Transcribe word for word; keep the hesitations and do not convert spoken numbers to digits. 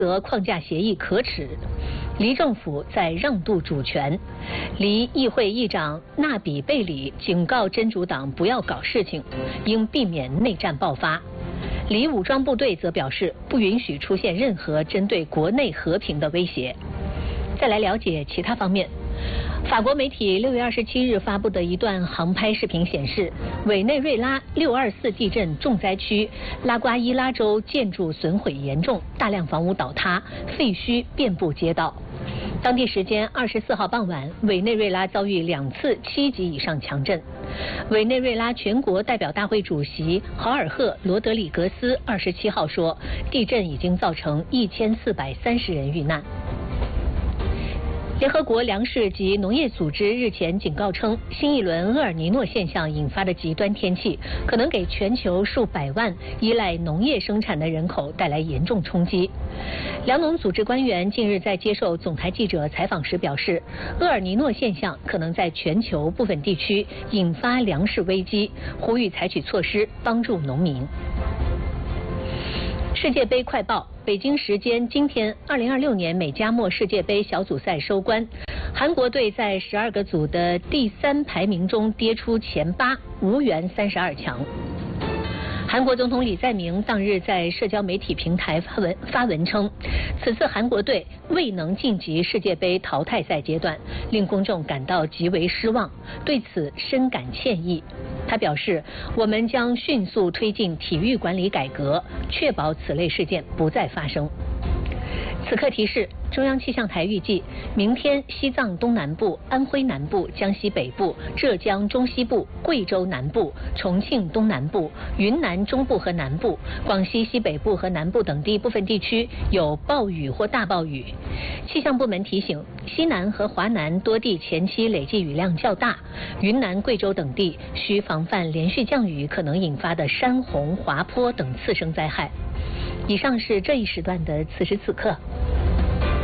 则框架协议可耻。黎政府在让渡主权。黎议会议长纳比贝里警告真主党不要搞事情，应避免内战爆发。黎武装部队则表示不允许出现任何针对国内和平的威胁。再来了解其他方面。法国媒体六月二十七日发布的一段航拍视频显示，委内瑞拉六二四地震重灾区拉瓜伊拉州建筑损毁严重，大量房屋倒塌，废墟遍布街道。当地时间二十四号傍晚，委内瑞拉遭遇两次七级以上强震。委内瑞拉全国代表大会主席豪尔赫·罗德里格斯二十七号说，地震已经造成一千四百三十人遇难。联合国粮食及农业组织日前警告称，新一轮厄尔尼诺现象引发的极端天气可能给全球数百万依赖农业生产的人口带来严重冲击。粮农组织官员近日在接受总台记者采访时表示，厄尔尼诺现象可能在全球部分地区引发粮食危机，呼吁采取措施帮助农民。世界杯快报：北京时间今天，二零二六年美加墨世界杯小组赛收官，韩国队在十二个组的第三排名中跌出前八，无缘三十二强。韩国总统李在明当日在社交媒体平台发文发文称，此次韩国队未能晋级世界杯淘汰赛阶段，令公众感到极为失望，对此深感歉意。他表示，我们将迅速推进体育管理改革，确保此类事件不再发生。此刻提示：中央气象台预计，明天西藏东南部、安徽南部、江西北部、浙江中西部、贵州南部、重庆东南部、云南中部和南部、广西西北部和南部等地部分地区有暴雨或大暴雨。气象部门提醒，西南和华南多地前期累计雨量较大，云南、贵州等地需防范连续降雨可能引发的山洪、滑坡等次生灾害。以上是这一时段的此时此刻。